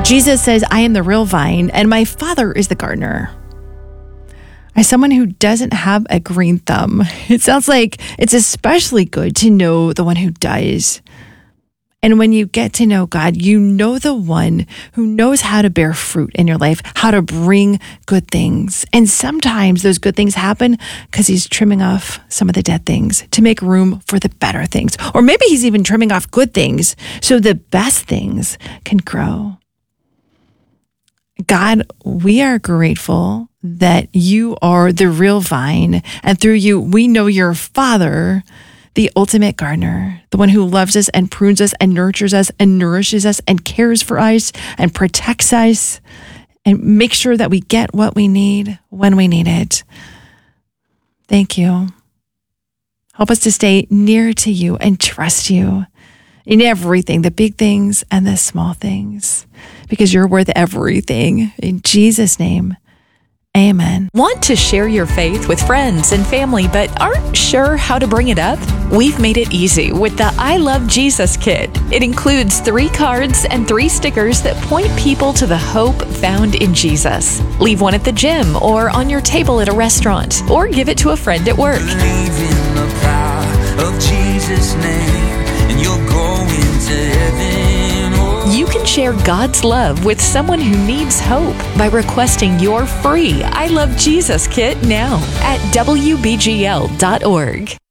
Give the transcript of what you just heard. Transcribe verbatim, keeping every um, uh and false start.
Jesus says, I am the real vine, and my Father is the gardener. As someone who doesn't have a green thumb, it sounds like it's especially good to know the one who does. And when you get to know God, you know the one who knows how to bear fruit in your life, how to bring good things. And sometimes those good things happen because he's trimming off some of the dead things to make room for the better things. Or maybe he's even trimming off good things so the best things can grow. God, we are grateful that you are the real vine, and through you, we know your Father, the ultimate gardener, the one who loves us and prunes us and nurtures us and nourishes us and cares for us and protects us and makes sure that we get what we need when we need it. Thank you. Help us to stay near to you and trust you in everything, the big things and the small things, because you're worth everything. In Jesus' name, amen. Want to share your faith with friends and family, but aren't sure how to bring it up? We've made it easy with the I Love Jesus Kit. It includes three cards and three stickers that point people to the hope found in Jesus. Leave one at the gym or on your table at a restaurant, or give it to a friend at work. Believe in the power of Jesus' name, and you're going to heaven. Oh. You can share God's love with someone who needs hope by requesting your free I Love Jesus Kit now at W B G L dot org.